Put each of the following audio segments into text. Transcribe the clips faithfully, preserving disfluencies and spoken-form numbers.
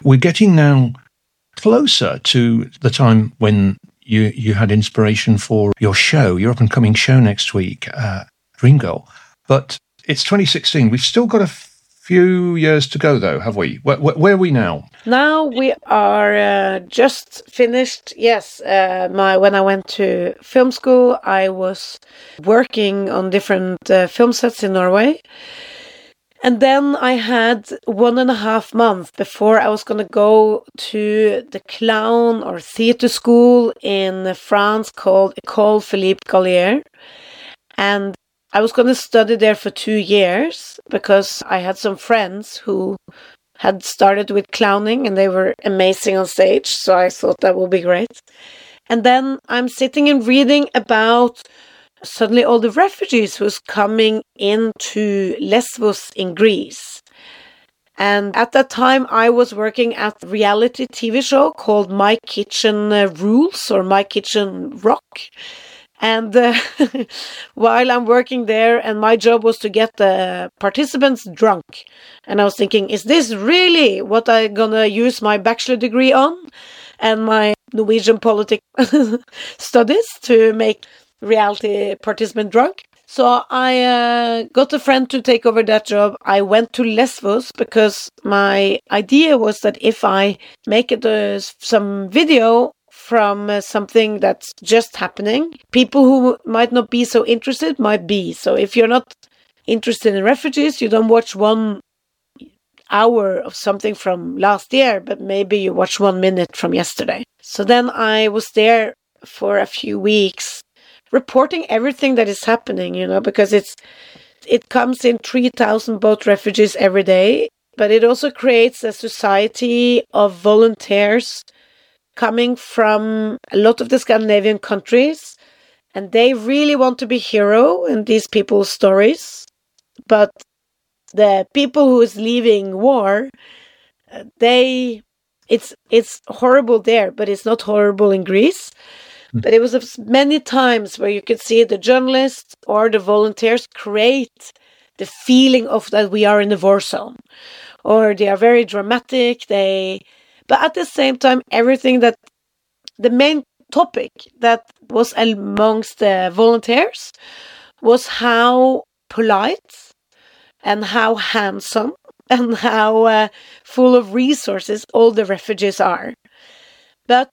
We're getting now closer to the time when you, you had inspiration for your show, your up-and-coming show next week, uh, Dream Girl. But it's twenty sixteen. We've still got a few years to go, though, have we? Where, where, where are we now? Now we are uh, just finished. Yes, uh, my when I went to film school, I was working on different uh, film sets in Norway. And then I had one and a half months before I was going to go to the clown or theater school in France called École Philippe Gallier. And I was going to study there for two years because I had some friends who had started with clowning and they were amazing on stage. So I thought that would be great. And then I'm sitting and reading about suddenly all the refugees who's coming into Lesbos in Greece. And at that time, I was working at a reality T V show called My Kitchen uh, Rules or My Kitchen Rock. And uh, while I'm working there, and my job was to get the participants drunk. And I was thinking, is this really what I'm going to use my bachelor degree on? And my Norwegian politics studies to make reality participant drunk. So I uh, got a friend to take over that job. I went to Lesbos because my idea was that if I make it uh, some video from uh, something that's just happening, people who might not be so interested might be. So if you're not interested in refugees, you don't watch one hour of something from last year, but maybe you watch one minute from yesterday. So then I was there for a few weeks reporting everything that is happening, you know, because it's it comes in three thousand boat refugees every day, but it also creates a society of volunteers coming from a lot of the Scandinavian countries, and they really want to be hero in these people's stories. But the people who is leaving war, they it's it's horrible there, but it's not horrible in Greece. But it was many times where you could see the journalists or the volunteers create the feeling of that we are in a war zone, or they are very dramatic. They, but at the same time, everything that the main topic that was amongst the volunteers was how polite and how handsome and how uh, full of resources all the refugees are. But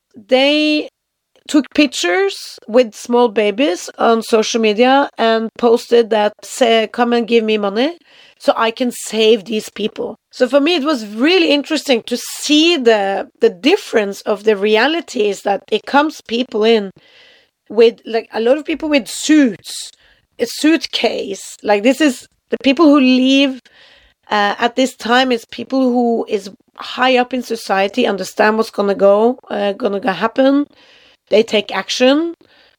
they took pictures with small babies on social media and posted that, say, come and give me money so I can save these people. So for me, it was really interesting to see the the difference of the realities that it comes people in with, like, a lot of people with suits, a suitcase. Like, this is the people who leave uh, at this time is people who is high up in society, understand what's going to go, uh, going to happen. They take action.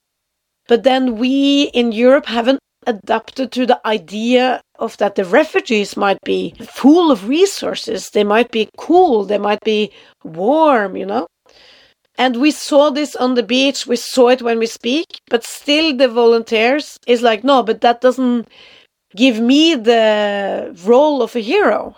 But then we in Europe haven't adapted to the idea of that the refugees might be full of resources. They might be cool. They might be warm, you know. And we saw this on the beach. We saw it when we speak. But still the volunteers is like, no, but that doesn't give me the role of a hero.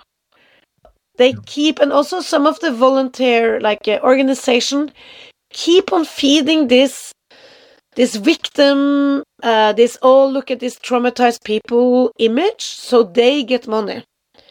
They keep, and also some of the volunteer like uh, organization keep on feeding this this victim, uh, this, oh, look at this traumatized people image, so they get money.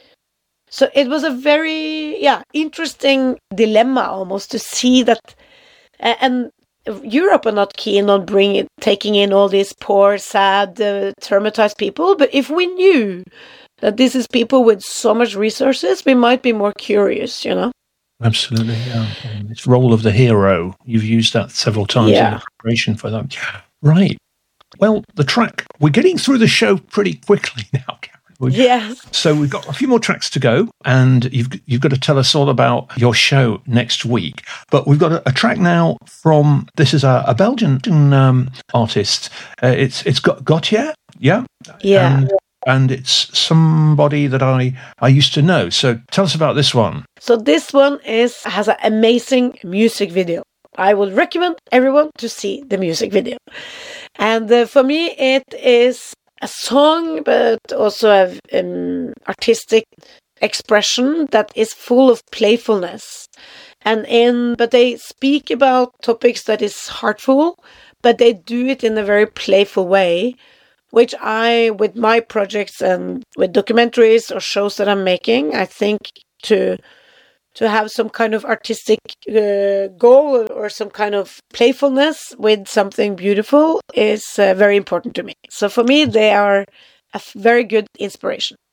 So it was a very, yeah, interesting dilemma almost to see that, uh, and Europe are not keen on bringing, taking in all these poor, sad, uh, traumatized people. But if we knew that this is people with so much resources, we might be more curious, you know? Absolutely, yeah. It's role of the hero. You've used that several times yeah. in preparation for that. Right. Well, the track, we're getting through the show pretty quickly now, Karen. Yes. So we've got a few more tracks to go, and you've you've got to tell us all about your show next week. But we've got a, a track now from, this is a, a Belgian um, artist. Uh, it's it's got Gautier, yeah? Yeah. And, and it's somebody that I, I used to know. So tell us about this one. So this one is has an amazing music video. I would recommend everyone to see the music video. And uh, for me, it is a song, but also an um, artistic expression that is full of playfulness. And in, but they speak about topics that is heartful, but they do it in a very playful way, which I, with my projects and with documentaries or shows that I'm making, I think to to have some kind of artistic uh, goal or some kind of playfulness with something beautiful is uh, very important to me. So for me, they are a very good inspiration.